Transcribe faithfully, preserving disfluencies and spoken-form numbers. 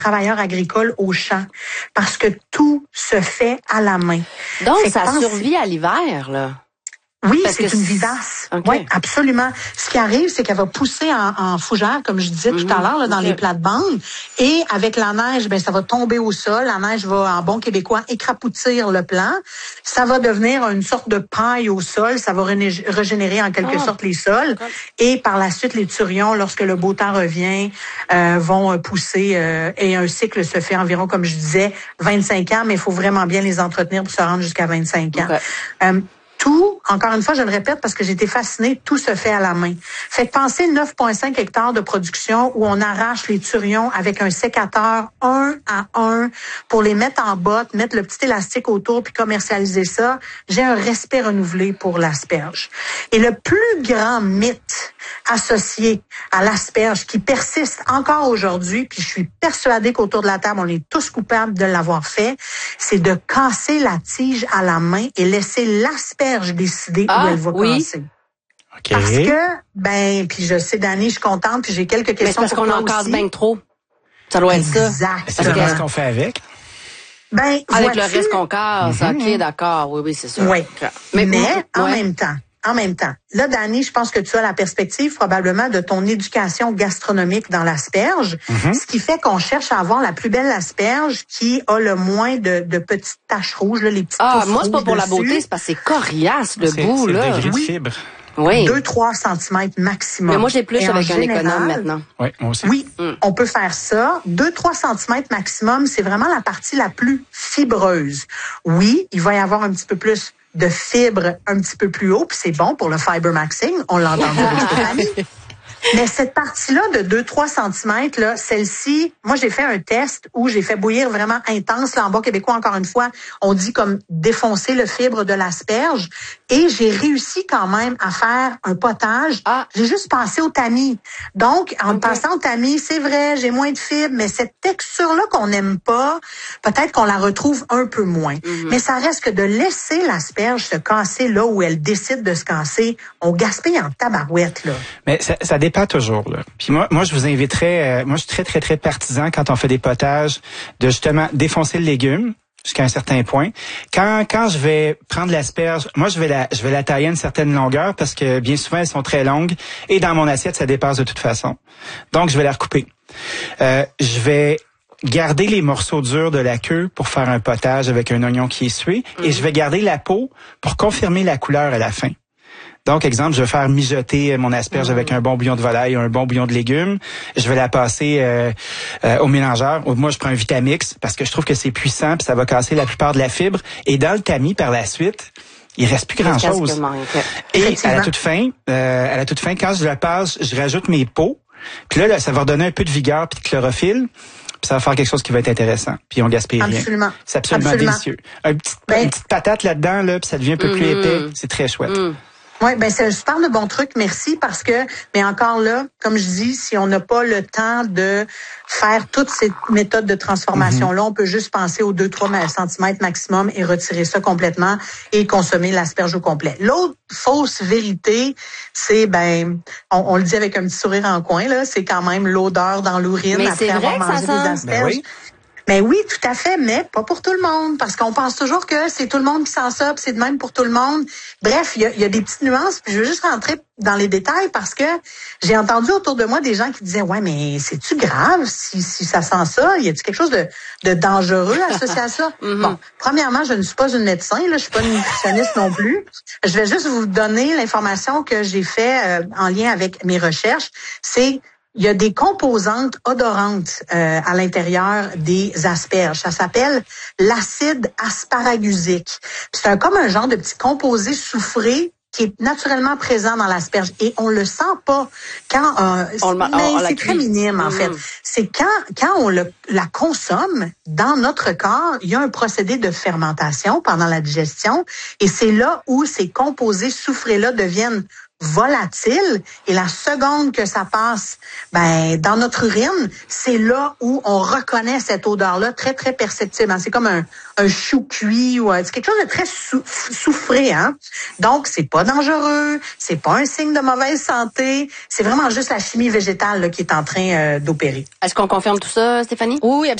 travailleurs agricoles au champ parce que tout se fait à la main. Donc, fait ça pense... survit à l'hiver, là. Oui, Parce c'est que une c'est... vivace. Okay. Oui, absolument. Ce qui arrive, c'est qu'elle va pousser en, en fougère, comme je disais mm-hmm. tout à l'heure, là, dans okay. les plates-bandes. Et avec la neige, ben ça va tomber au sol. La neige va, en bon québécois, écrapoutir le plant. Ça va devenir une sorte de paille au sol. Ça va rené- régénérer en quelque oh. sorte les sols. Okay. Et par la suite, les turions, lorsque le beau temps revient, euh, vont pousser. Euh, et un cycle se fait environ, comme je disais, vingt-cinq ans. Mais il faut vraiment bien les entretenir pour se rendre jusqu'à vingt-cinq ans. Okay. Euh, Tout, encore une fois, je le répète parce que j'ai été fascinée, tout se fait à la main. Fait que pensez neuf virgule cinq hectares de production où on arrache les turions avec un sécateur un à un pour les mettre en botte, mettre le petit élastique autour puis commercialiser ça. J'ai un respect renouvelé pour l'asperge. Et le plus grand mythe associé à l'asperge qui persiste encore aujourd'hui, puis je suis persuadée qu'autour de la table, on est tous coupables de l'avoir fait, c'est de casser la tige à la main et laisser l'asperge décider ah, où elle va oui. casser. Okay. Parce que, ben, puis je sais, Dani, je suis contente, puis j'ai quelques questions. Mais c'est parce pour qu'on toi en casse aussi. bien trop. Ça doit être ça. Exactement. C'est ce qu'on fait avec? Ben, avec vois-tu? le risque qu'on casse, mm-hmm. OK, d'accord, oui, oui, c'est ça. Oui, mais, mais ouais. en même temps, En même temps, là, Dani, je pense que tu as la perspective probablement de ton éducation gastronomique dans l'asperge, mm-hmm. ce qui fait qu'on cherche à avoir la plus belle asperge qui a le moins de, de petites taches rouges, là, les petites Ah, touffes moi, c'est pas pour dessus. la beauté, c'est parce que c'est coriace, le c'est, bout, c'est là. C'est le degré oui. de fibre. Oui. deux à trois centimètres maximum. Mais moi, j'ai plus Et avec un général, économe maintenant. Oui, moi aussi. Oui, mm. on peut faire ça. deux à trois centimètres maximum, c'est vraiment la partie la plus fibreuse. Oui, il va y avoir un petit peu plus de fibres un petit peu plus haut, puis c'est bon pour le fiber maxing, on l'a entendu avec Stéphanie. Mais cette partie-là de deux à trois centimètres, là, celle-ci, moi, j'ai fait un test où j'ai fait bouillir vraiment intense. Là, en bas québécois, encore une fois, on dit comme défoncer le fibre de l'asperge. Et j'ai réussi quand même à faire un potage. Ah. J'ai juste passé au tamis. Donc, en okay. passant au tamis, c'est vrai, j'ai moins de fibres, mais cette texture-là qu'on n'aime pas, peut-être qu'on la retrouve un peu moins. Mm-hmm. Mais ça reste que de laisser l'asperge se casser là où elle décide de se casser, on gaspille en tabarouette, là. Mais ça, ça dépend pas toujours, là. Puis moi, moi, je vous inviterais, euh, moi, je suis très, très, très partisan quand on fait des potages de justement défoncer le légume jusqu'à un certain point. Quand, quand je vais prendre l'asperge, moi, je vais la, je vais la tailler à une certaine longueur parce que bien souvent, elles sont très longues et dans mon assiette, ça dépasse de toute façon. Donc, je vais la recouper. Euh, je vais garder les morceaux durs de la queue pour faire un potage avec un oignon qui est sué mmh. et je vais garder la peau pour confirmer la couleur à la fin. Donc, exemple, je vais faire mijoter mon asperge mmh. avec un bon bouillon de volaille, un bon bouillon de légumes. Je vais la passer euh, euh, au mélangeur. Moi, je prends un Vitamix parce que je trouve que c'est puissant puis ça va casser la plupart de la fibre. Et dans le tamis, par la suite, il reste plus grand-chose. Et à la toute fin, euh, à la toute fin, quand je la passe, je rajoute mes peaux. Puis là, là, ça va redonner un peu de vigueur puis de chlorophylle. Puis ça va faire quelque chose qui va être intéressant. Puis on gaspille rien. Absolument. C'est absolument, absolument. délicieux. Un petit, ben, une petite patate là-dedans, là, puis ça devient un peu mmh. plus épais. C'est très chouette. Mmh. Oui, ben c'est un super de bon truc, merci, parce que, mais encore là, comme je dis, si on n'a pas le temps de faire toutes ces méthodes de transformation-là, mm-hmm. on peut juste penser aux deux à trois centimètres maximum et retirer ça complètement et consommer l'asperge au complet. L'autre fausse vérité, c'est, ben, on, on le dit avec un petit sourire en coin, là, c'est quand même l'odeur dans l'urine mais après avoir mangé des asperges. Ben oui. Ben oui, tout à fait, mais pas pour tout le monde, parce qu'on pense toujours que c'est tout le monde qui sent ça, puis c'est de même pour tout le monde. Bref, il y a, y a des petites nuances, puis je veux juste rentrer dans les détails parce que j'ai entendu autour de moi des gens qui disaient « Ouais, mais c'est-tu grave si, si ça sent ça? Y a-t-il quelque chose de, de dangereux associé à ça? mm-hmm. » Bon, premièrement, je ne suis pas une médecin, là, je suis pas une nutritionniste non plus. Je vais juste vous donner l'information que j'ai fait euh, en lien avec mes recherches. C'est il y a des composantes odorantes euh, à l'intérieur des asperges. Ça s'appelle l'acide asparagusique. C'est un, comme un genre de petit composé soufré qui est naturellement présent dans l'asperge et on le sent pas quand euh, on mais on, on c'est très minime en mmh. fait. C'est quand quand on le, la consomme dans notre corps, il y a un procédé de fermentation pendant la digestion et c'est là où ces composés soufrés là deviennent volatile et la seconde que ça passe ben dans notre urine, c'est là où on reconnaît cette odeur-là très, très perceptible. C'est comme un, un chou cuit ou c'est quelque chose de très sou- soufré. Hein? Donc, c'est pas dangereux, c'est pas un signe de mauvaise santé, c'est vraiment juste la chimie végétale là, qui est en train euh, d'opérer. Est-ce qu'on confirme tout ça, Stéphanie? Oui,